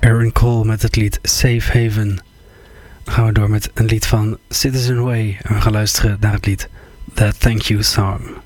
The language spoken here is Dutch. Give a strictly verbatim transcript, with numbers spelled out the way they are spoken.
Aaron Cole met het lied Safe Haven. Dan gaan we door met een lied van Citizen Way. En we gaan luisteren naar het lied The Thank You Song.